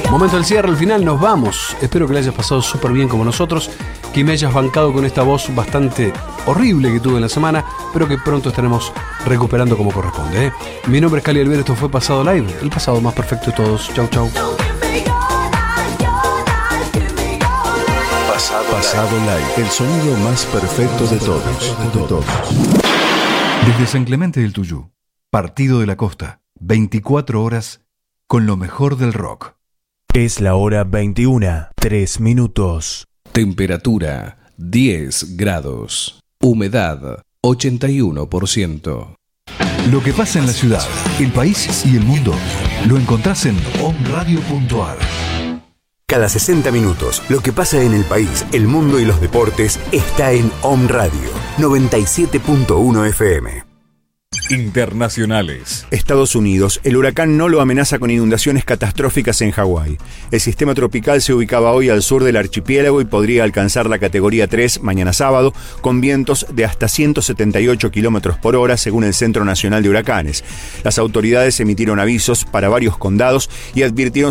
Momento del cierre, al final nos vamos. Espero que le hayas pasado súper bien como nosotros, que me hayas bancado con esta voz bastante horrible que tuve en la semana, pero que pronto estaremos recuperando como corresponde, ¿eh? Mi nombre es Cali Alvier, esto fue Pasado Live, el pasado más perfecto de todos. Chau, chau. Pasado Live, el sonido más perfecto de todos. Desde San Clemente del Tuyú, Partido de la Costa, 24 horas con lo mejor del rock. Es la hora 21, 3 minutos. Temperatura 10 grados. Humedad 81%. Lo que pasa en la ciudad, el país y el mundo lo encontrás en omradio.ar. Cada 60 minutos, lo que pasa en el país, el mundo y los deportes está en Om Radio 97.1 FM. Internacionales. Estados Unidos, el huracán Nolo amenaza con inundaciones catastróficas en Hawái. El sistema tropical se ubicaba hoy al sur del archipiélago y podría alcanzar la categoría 3 mañana sábado, con vientos de hasta 178 kilómetros por hora, según el Centro Nacional de Huracanes. Las autoridades emitieron avisos para varios condados y advirtieron